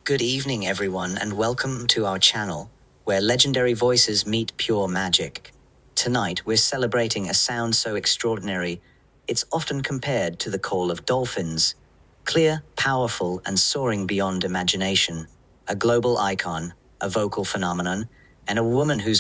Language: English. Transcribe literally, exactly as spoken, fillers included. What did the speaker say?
Good evening, everyone, and welcome to our channel, where legendary voices meet pure magic. Tonight, we're celebrating a sound so extraordinary, it's often compared to the call of dolphins. Clear, powerful, and soaring beyond imagination. A global icon, a vocal phenomenon, and a woman whose